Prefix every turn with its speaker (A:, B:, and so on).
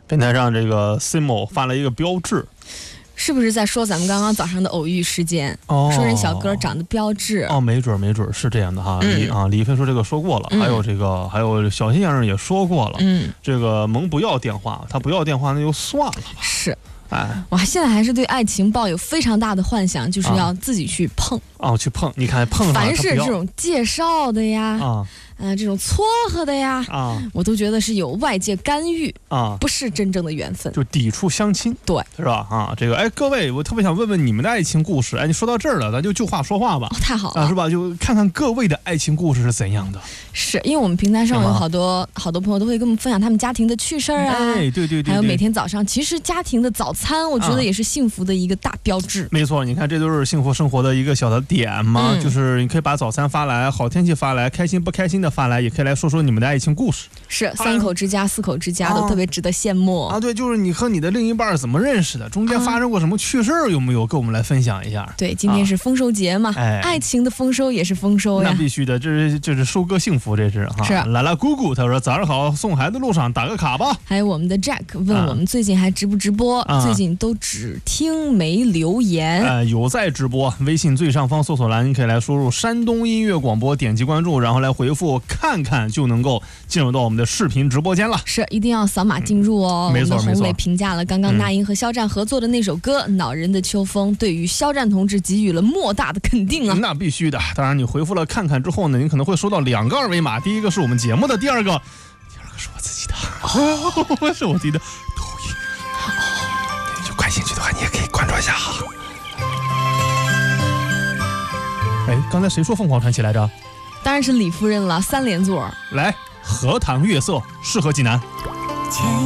A: 平台上这个 Simo 发了一个标志，
B: 是不是在说咱们刚刚早上的偶遇事件？说人小哥长得标致
A: 没准是这样的哈。李一飞说这个说过了，还有小新先生也说过了。这个萌不要电话，他不要电话那就算了吧。
B: 是。我现在还是对爱情抱有非常大的幻想，就是要自己去碰
A: 去碰。你看碰上
B: 凡是这种介绍的呀这种撮合的呀我都觉得是有外界干预不是真正的缘分，
A: 就抵触相亲，
B: 对，
A: 是吧？这个各位，我特别想问问你们的爱情故事。你说到这儿了，咱就话说话吧。
B: 太好了，
A: 是吧？就看看各位的爱情故事是怎样的。
B: 是因为我们平台上有好多朋友都会跟我们分享他们家庭的趣事啊，
A: 对，
B: 还有每天早上，其实家庭的早餐，我觉得也是幸福的一个大标志。
A: 没错，你看这都是幸福生活的一个小的点嘛，就是你可以把早餐发来，好天气发来，开心不开心的发来，也可以来说说你们的爱情故事。
B: 是3口之家、4口之家都特别值得羡慕
A: 对，就是你和你的另一半怎么认识的，中间发生过什么趣事有没有跟我们来分享一下？
B: 对，今天是丰收节嘛，爱情的丰收也是丰收呀。
A: 那必须的，这是收割幸福，这是哈。
B: 是
A: 来了，姑姑他说早上好，送孩子路上打个卡吧。
B: 还有我们的 Jack 问我们最近还直不直播？最近都只听没留言。
A: 有在直播，微信最上方搜索栏你可以来输入山东音乐广播，点击关注，然后来回复看看就能够进入到我们的视频直播间了。
B: 是一定要扫码进入哦。
A: 没错，
B: 我们的红伟评价了刚刚那英和肖战合作的那首歌《恼人的秋风》，对于肖战同志给予了莫大的肯定啊。
A: 那必须的。当然你回复了看看之后呢，你可能会收到2个二维码，第一个是我们节目的，第二个是我自己的是我自己的抖音就感兴趣的话你也可以关注一下哈。刚才谁说凤凰传奇来着？
B: 当然是李夫人了，3连座。
A: 来，荷塘月色适合济南。